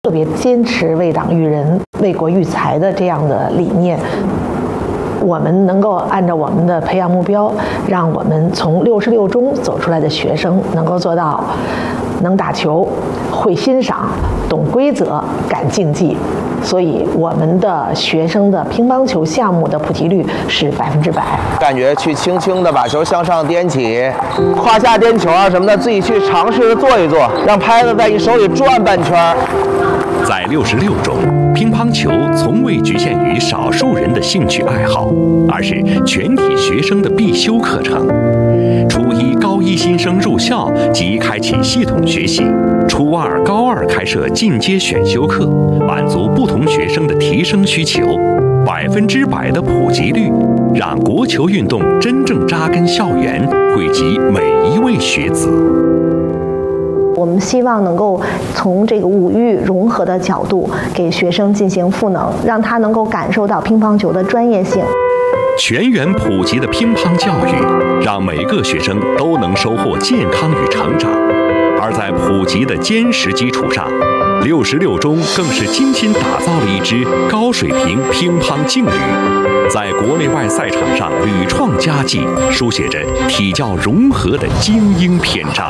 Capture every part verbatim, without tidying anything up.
特别坚持为党育人、为国育才的这样的理念。我们能够按照我们的培养目标，让我们从六十六中走出来的学生能够做到能打球、会欣赏、懂规则、敢竞技。所以我们的学生的乒乓球项目的普及率是百分之百。 感觉去轻轻的把球向上颠起，胯下颠球啊什么的，自己去尝试着做一做，让拍子在你手里转半圈。 在六十六中，乒乓球从未局限于少数人的兴趣爱好，而是全体学生的必修课程。初一、高一新生入校即开启系统学习，初二、高二开设进阶选修课，满足不同学生的提升需求。百分之百的普及率，让国球运动真正扎根校园，惠及每一位学子。 我们希望能够从这个五育融合的角度，给学生进行赋能，让他能够感受到乒乓球的专业性。 全员普及的乒乓教育，让每个学生都能收获健康与成长。而在普及的坚实基础上，六十六中更是精心打造了一支高水平乒乓劲旅，在国内外赛场上屡创佳绩，书写着体教融合的精英篇章。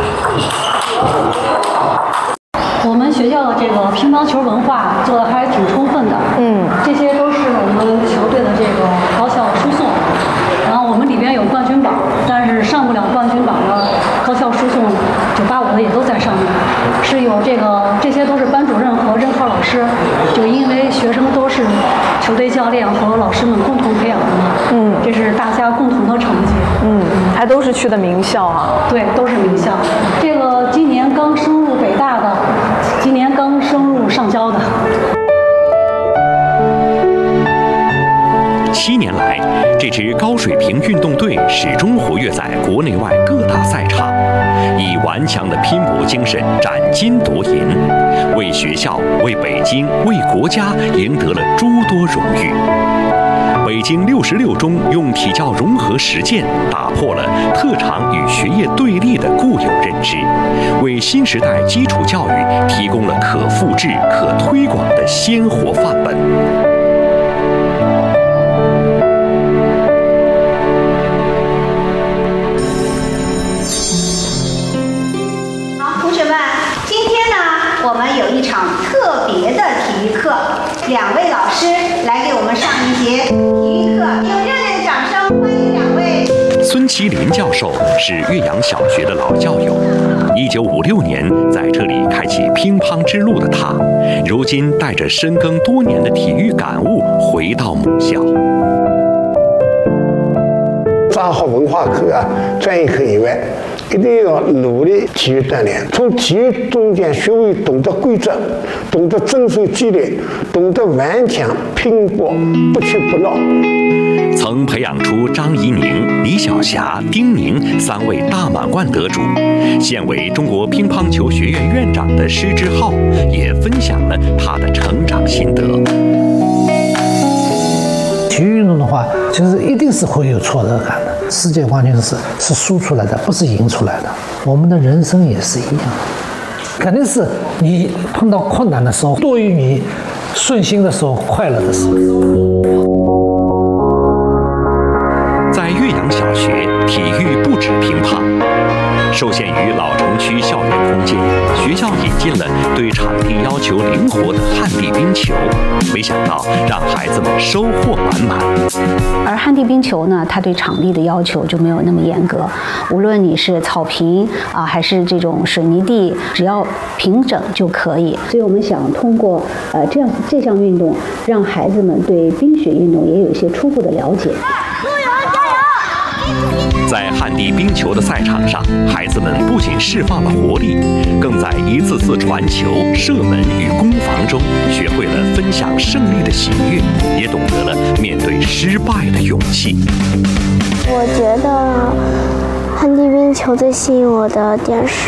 我们学校的这个乒乓球文化做的还是挺充分的，嗯，这些都是我们球队的这个高校输送，然后我们里边有冠军榜，但是上不了冠军榜的高校输送九八五的也都在上面，是有这个这些都是班主任和任课老师，就因为学生都是球队教练和老师们共同培养的嘛，嗯，这是大家共同的成绩， 嗯，还都是去的名校啊， 对，都是名校，这个今年刚升入北大的。今年刚升入上交的。 七年来，这支高水平运动队始终活跃在国内外各大赛场，以顽强的拼搏精神斩金夺银，为学校、为北京、为国家赢得了诸多荣誉。北京六十六中用体教融合实践打破了特长与学业对立的固有认知，为新时代基础教育提供了可复制、可推广的鲜活范本。 好，同学们，今天呢，我们有一场特别的体育课，两位老师来给我们上一节体育课，用热烈的掌声欢迎两位。 孙麒麟教授是岳阳小学的老教友，一九五六年在这里开启乒乓之路的他，如今带着深耕多年的体育感悟回到母校。 上好文化课啊、专业课以外，一定要努力体育锻炼，从体育中间学会懂得规则，懂得遵守纪律，懂得顽强拼搏，不屈不挠。 曾培养出张怡宁、李晓霞、丁宁三位大满贯得主，现为中国乒乓球学院院长的施之浩也分享了他的成长心得。 体育运动的话，其实一定是会有挫折感的。世界冠军是是输出来的，不是赢出来的。我们的人生也是一样，肯定是你碰到困难的时候，多于你顺心的时候、快乐的时候。 在岳阳小学，体育不止乒乓。受限于老城区校园空间，学校引进了对场地要求灵活的旱地冰球，没想到让孩子们收获满满。 而旱地冰球呢，它对场地的要求就没有那么严格，无论你是草坪啊，还是这种水泥地，只要平整就可以。所以我们想通过呃这样这项运动，让孩子们对冰雪运动也有一些初步的了解。 在旱地冰球的赛场上，孩子们不仅释放了活力，更在一次次传球、射门与攻防中学会了分享胜利的喜悦，也懂得了面对失败的勇气。 我觉得旱地冰球最吸引我的点是